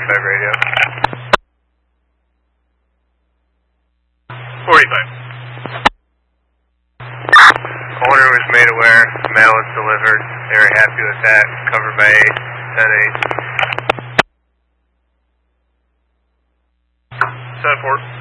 45 radio. 45. Owner was made aware, mail was delivered, they were happy with that, covered by 8, 10-8. 10-4.